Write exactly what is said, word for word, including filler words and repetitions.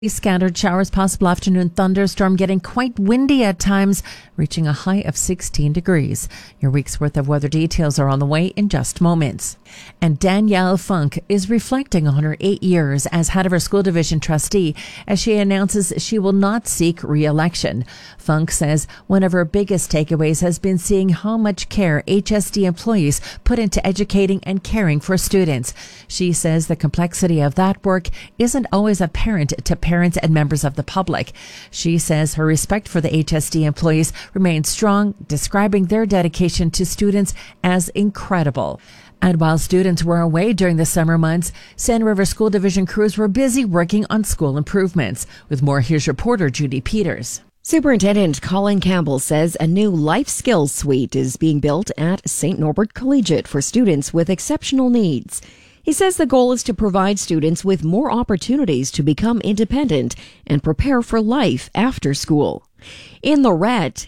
Scattered showers, possible afternoon thunderstorm, getting quite windy at times, reaching a high of sixteen degrees. Your week's worth of weather details are on the way in just moments. And Danielle Funk is reflecting on her eight years as head of her school division trustee as she announces she will not seek re-election. Funk says one of her biggest takeaways has been seeing how much care H S D employees put into educating and caring for students. She says the complexity of that work isn't always apparent to parents and members of the public. She says her respect for the H S D employees remains strong, describing their dedication to students as incredible. And while students were away during the summer months, Sand River School Division crews were busy working on school improvements. With more, here's reporter Judy Peters. Superintendent Colin Campbell says a new life skills suite is being built at Saint Norbert Collegiate for students with exceptional needs. He says the goal is to provide students with more opportunities to become independent and prepare for life after school. In Lorette,